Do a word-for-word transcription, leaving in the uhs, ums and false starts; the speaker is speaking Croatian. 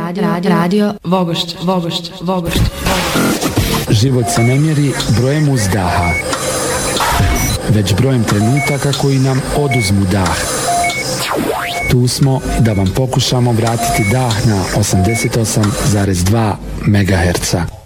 radio, radio, radio, Vogošć, Vogošć, Vogošć. Život se ne mjeri brojem uzdaha, već brojem trenutaka koji nam oduzmu dah. Tu smo da vam pokušamo vratiti dah na osamdeset osam zarez dva megaherca.